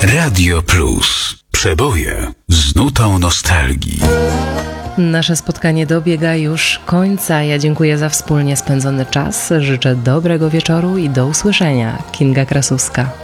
Radio Plus. Przeboje z nutą nostalgii. Nasze spotkanie dobiega już końca. Ja dziękuję za wspólnie spędzony czas. Życzę dobrego wieczoru i do usłyszenia. Kinga Krasuska.